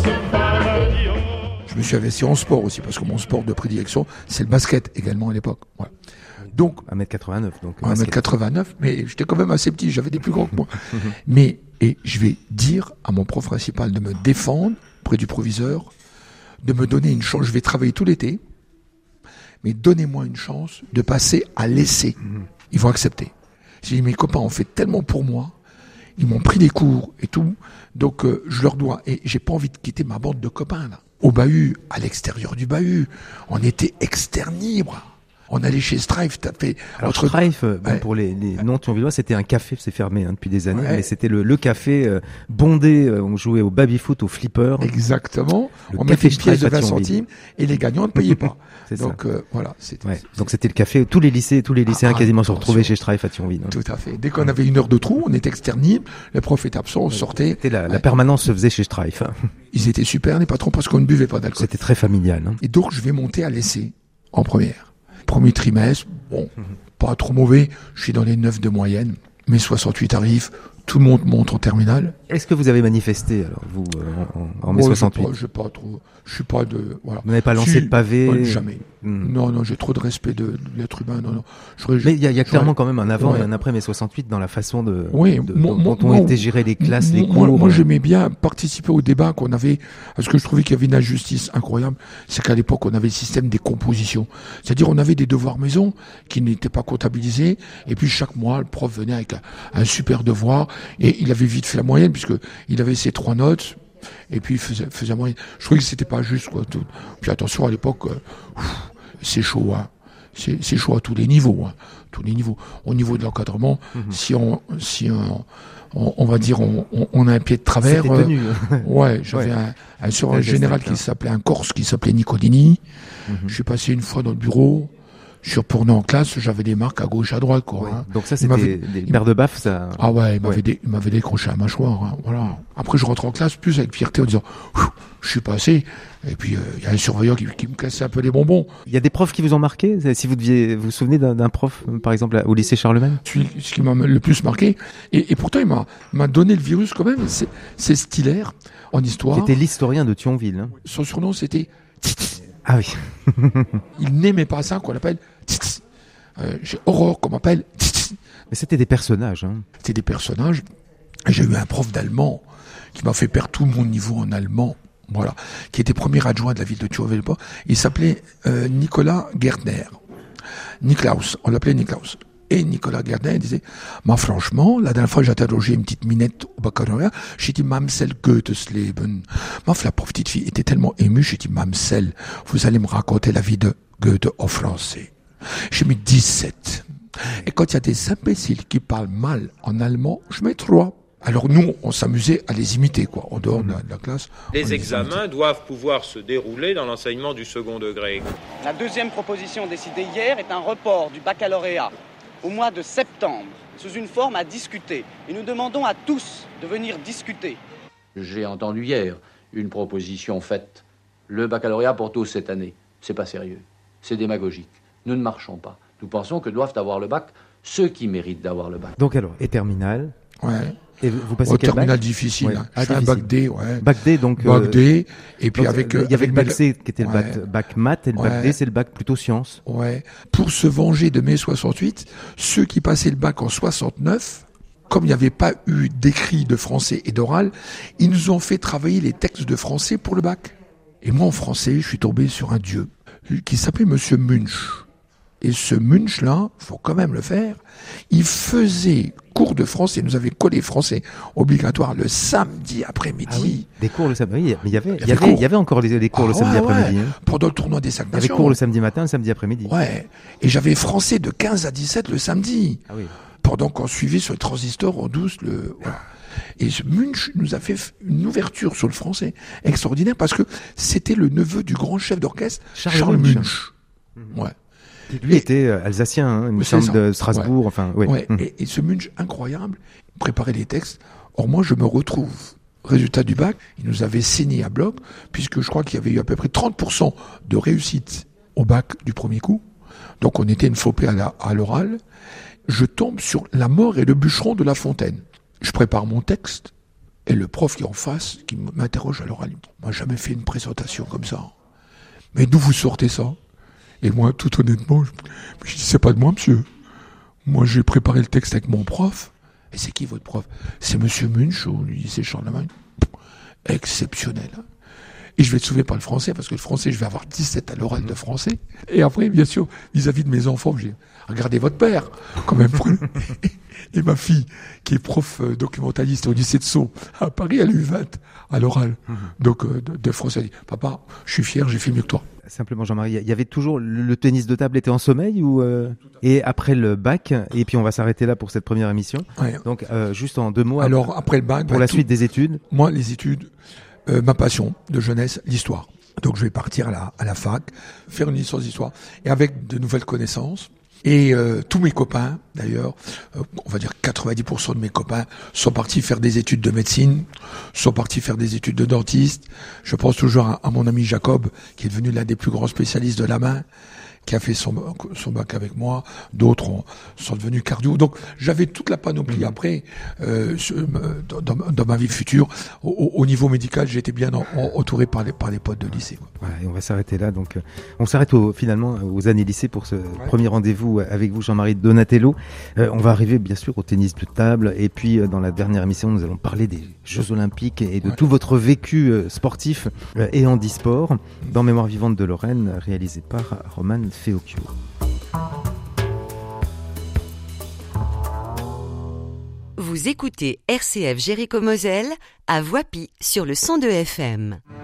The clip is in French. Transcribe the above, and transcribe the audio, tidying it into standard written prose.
Je me suis investi en sport aussi, parce que mon sport de prédilection, c'est le basket également à l'époque. Voilà. Donc 1m89, donc 1m89, mais j'étais quand même assez petit, j'avais des plus grands que moi. Et je vais dire à mon prof principal de me défendre près du proviseur, de me donner une chance. Je vais travailler tout l'été, mais donnez-moi une chance de passer à l'essai. Ils vont accepter. J'ai dit, mes copains ont fait tellement pour moi, ils m'ont pris des cours et tout, donc je leur dois. Et j'ai pas envie de quitter ma bande de copains là. Au bahut, à l'extérieur du bahut, on était externe libre. On allait chez Strife, taper. Alors Strife, pour les non-thionvillois, c'était un café, c'est fermé depuis des années, mais c'était le café bondé, on jouait au baby-foot, au flipper. Exactement. On mettait une pièce de 20 centimes et les gagnants ne payaient pas. Donc voilà. Donc c'était le café, tous les lycéens quasiment se retrouvaient chez Strife à Thionville. Tout à fait. Dès qu'on avait une heure de trou, on était externe libre, le prof était absent, on sortait. La permanence se faisait chez Strife. Ils étaient super, les patrons, parce qu'on ne buvait pas d'alcool. C'était très familial. Et donc je vais monter à l'essai, en première. Premier trimestre, bon, pas trop mauvais, je suis dans les 9 de moyenne, mai 68 arrive, tout le monde monte en terminale. Est-ce que vous avez manifesté, alors, vous, en mai 68? Je suis pas de, voilà. Vous n'avez pas lancé le pavé? Jamais. Non, j'ai trop de respect de l'être humain, non. Mais il y a clairement quand même un avant et un après mai 68 dans la façon dont ont été gérées les classes, les cours. Moi, j'aimais bien participer au débat qu'on avait, parce que je trouvais qu'il y avait une injustice incroyable, c'est qu'à l'époque, on avait le système des compositions. C'est-à-dire, on avait des devoirs maison qui n'étaient pas comptabilisés, et puis chaque mois, le prof venait avec un super devoir, et il avait vite fait la moyenne, puisque il avait ses 3 notes, et puis il faisait la moyenne. Je trouvais que c'était pas juste, quoi. Puis attention, à l'époque, c'est chaud, hein. C'est chaud à tous les niveaux, hein. Tous les niveaux. Au niveau de l'encadrement, si on va dire, on a un pied de travers. C'était tenu. J'avais un surveillant général qui s'appelait un Corse, qui s'appelait Nicolini. Je suis passé une fois dans le bureau. Je suis retourné en classe, j'avais des marques à gauche, à droite, quoi. Hein. Donc ça, c'était des paires de baffes, ça. Ah ouais, il m'avait décroché la mâchoire, hein, voilà. Après, je rentre en classe plus avec fierté en disant, je suis passé. Et puis, il y a un surveillant qui me cassait un peu les bonbons. Il y a des profs qui vous ont marqué? Si vous vous souvenez d'un prof, par exemple, au lycée Charlemagne? Ce qui m'a le plus marqué. Et pourtant, il m'a donné le virus quand même. C'est Stiller, en histoire. Qui était l'historien de Thionville. Hein. Son surnom, c'était Ah oui. Il n'aimait pas ça qu'on appelle j'ai horreur qu'on m'appelle. Mais c'était des personnages. Hein. C'était des personnages. J'ai eu un prof d'allemand qui m'a fait perdre tout mon niveau en allemand. Voilà. Qui était premier adjoint de la ville de Thionville. Il s'appelait Nicolas Gärtner. Niklaus. On l'appelait Niklaus. Et Nicolas Gärtner disait, moi franchement, la dernière fois j'ai interrogé une petite minette au baccalauréat, j'ai dit, Mamsell Goethes Leben. La pauvre petite fille était tellement émue, j'ai dit, Mamsell, vous allez me raconter la vie de Goethe en français. J'ai mis 17. Et quand il y a des imbéciles qui parlent mal en allemand, je mets 3. Alors nous, on s'amusait à les imiter, quoi, en dehors de la classe. Les examens doivent pouvoir se dérouler dans l'enseignement du second degré. La deuxième proposition décidée hier est un report du baccalauréat au mois de septembre, sous une forme à discuter. Et nous demandons à tous de venir discuter. J'ai entendu hier une proposition faite. Le baccalauréat pour tous cette année. C'est pas sérieux. C'est démagogique. Nous ne marchons pas. Nous pensons que doivent avoir le bac ceux qui méritent d'avoir le bac. Donc alors, et terminale. Ouais. Et vous passez quel terminal bac? difficile. Ouais. Je fais un bac D, ouais. Bac D, donc. Bac D, et puis avec. Il y avait le bac C qui était le bac maths, et le bac D, c'est le bac plutôt sciences. Ouais. Pour se venger de mai 68, ceux qui passaient le bac en 69, comme il n'y avait pas eu d'écrit de français et d'oral, ils nous ont fait travailler les textes de français pour le bac. Et moi, en français, je suis tombé sur un dieu qui s'appelait Monsieur Munch. Et ce Munch-là, faut quand même le faire, il faisait cours de français, nous avait collé français obligatoire le samedi après-midi. Ah oui, des cours le samedi, oui, mais il y avait encore des cours le samedi après-midi. Ouais. Hein. Pendant le tournoi des 5 nations. Il y avait cours le samedi matin, le samedi après-midi. Ouais, et j'avais français de 15 à 17 le samedi. Ah oui. Pendant qu'on suivait sur le transistor en douce voilà. Et ce Munch nous a fait une ouverture sur le français extraordinaire parce que c'était le neveu du grand chef d'orchestre Charles Munch. Ouais. Lui était alsacien, hein, il me semble, de Strasbourg. Ouais. Enfin, ouais. Ouais. Et ce Munch incroyable préparait les textes. Or moi je me retrouve, résultat du bac, il nous avait saigné à bloc, puisque je crois qu'il y avait eu à peu près 30% de réussite au bac du premier coup. Donc on était une flopée à l'oral. Je tombe sur La mort et le bûcheron de La Fontaine. Je prépare mon texte, Et le prof qui est en face, qui m'interroge à l'oral, il me dit, moi, j'ai jamais fait une présentation comme ça. Mais d'où vous sortez ça? Et moi, tout honnêtement, je dis, c'est pas de moi, monsieur. Moi, j'ai préparé le texte avec mon prof. Et c'est qui votre prof? C'est monsieur Munch, au lycée Charlemagne. Exceptionnel. Et je vais être sauvé par le français, parce que le français, je vais avoir 17 à l'oral de français. Et après, bien sûr, vis-à-vis de mes enfants, j'ai regardez votre père, quand même. Et ma fille, qui est prof documentaliste au lycée de Sceaux, à Paris, elle a eu 20 à l'oral. Donc, de français, elle dit, papa, je suis fier, j'ai fait mieux que toi. Simplement, Jean-Marie, il y avait toujours le tennis de table était en sommeil ou et après le bac, et puis on va s'arrêter là pour cette première émission. Ouais. Donc, juste en 2 mots. Alors, après le bac, pour la suite des études. Moi, les études, ma passion de jeunesse, l'histoire. Donc, je vais partir à la fac, faire une licence d'histoire, et avec de nouvelles connaissances. Et tous mes copains, d'ailleurs, on va dire 90% de mes copains, sont partis faire des études de médecine, sont partis faire des études de dentiste. Je pense toujours à mon ami Jacob, qui est devenu l'un des plus grands spécialistes de la main, qui a fait son bac avec moi. D'autres sont devenus cardio. Donc j'avais toute la panoplie. Après, dans ma vie future, au niveau médical, j'étais bien entouré par les potes de lycée, quoi. Voilà, et on va s'arrêter là. Donc, on s'arrête finalement aux années lycée pour ce premier rendez-vous avec vous, Jean-Marie Donatello. On va arriver bien sûr au tennis de table. Et puis, dans la dernière émission, nous allons parler des Jeux Olympiques et de tout votre vécu sportif et handisport dans Mémoire vivante de Lorraine, réalisé par Roman Feocchio. Vous écoutez RCF Jéricho-Moselle à Voipy sur le 102 FM.